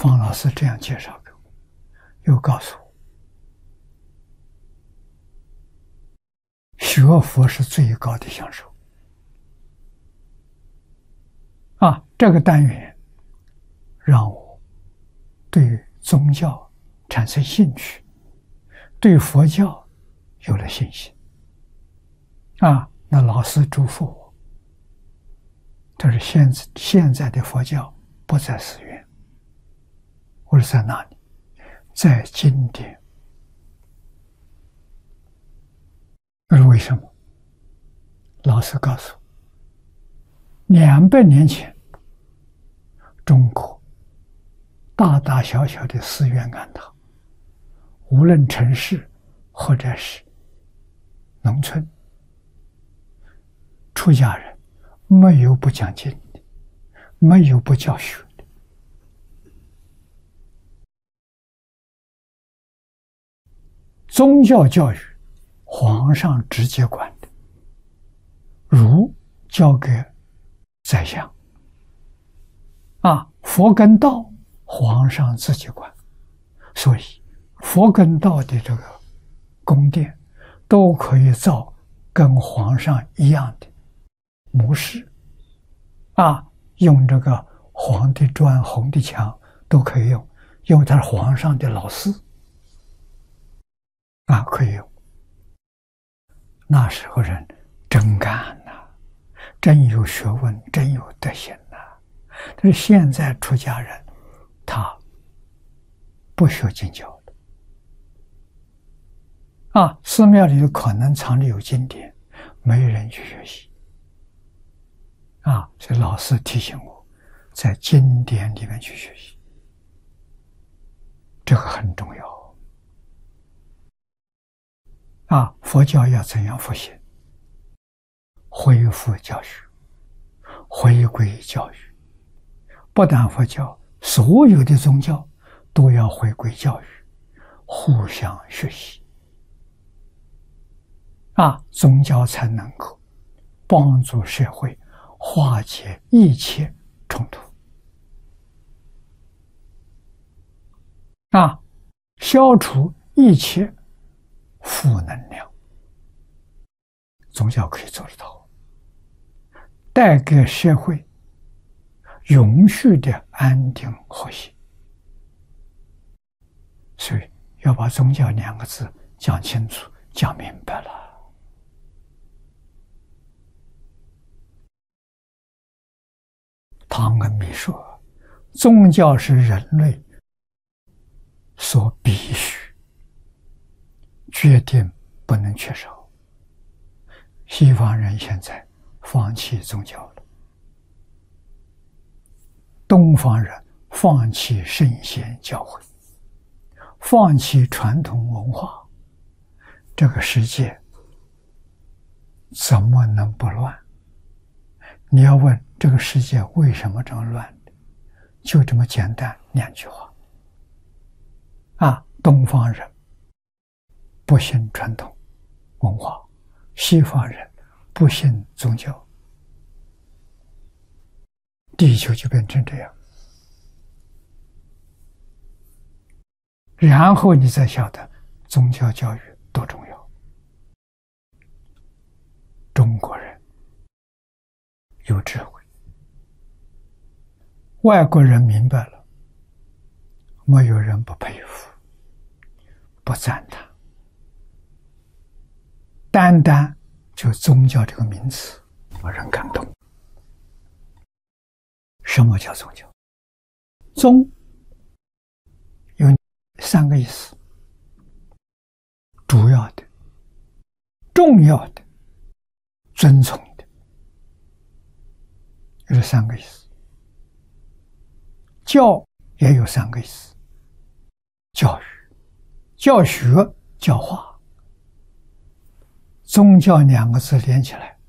方老师这样介绍给我，又告诉我，学佛是最高的享受。这个单元让我对宗教产生兴趣，对佛教有了信心。那老师嘱咐我，他说现在的佛教不在寺院。我说在哪里？在经典。我说为什么？老师告诉我，200年前，中国大大小小的寺院庵堂，无论城市或者是农村，出家人没有不讲经的，没有不教学的。宗教教育，皇上直接管的，儒交给宰相。佛跟道，皇上自己管。所以佛跟道的这个宫殿都可以造跟皇上一样的模式，用这个黄的砖、红的墙都可以用，因为他是皇上的老师，可以用。那时候人真干呐，真有学问，真有德行呐。但是现在出家人他不学经教的，寺庙里可能藏着有经典，没人去学习。所以老师提醒我，在经典里面去学习，这个很重要。佛教要怎样复兴？恢复教学，回归教育。不但佛教，所有的宗教都要回归教育，互相学习。宗教才能够帮助社会化解一切冲突，消除一切负能量。宗教可以做得到，带给社会永续的安定和谐。所以要把宗教2个字讲清楚、讲明白了。汤恩比说，宗教是人类所必须，决定不能缺少。西方人现在放弃宗教了，东方人放弃圣贤教诲，放弃传统文化，这个世界怎么能不乱？你要问这个世界为什么这么乱，就这么简单2句话。东方人不信传统文化，西方人不信宗教，地球就变成这样。然后你再晓得宗教教育多重要。中国人有智慧，外国人明白了，没有人不佩服、不赞叹。单单就宗教这个名词，让人感动。什么叫宗教？宗有3个意思：主要的、重要的、尊崇的，有3个意思。教也有3个意思：教育、教学、教化。宗教2个字连起来，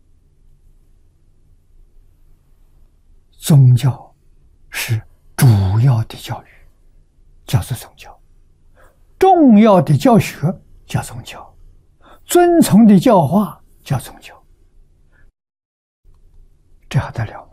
宗教是主要的教育，叫做宗教；重要的教学叫宗教；尊崇的教化叫宗教。这还得了？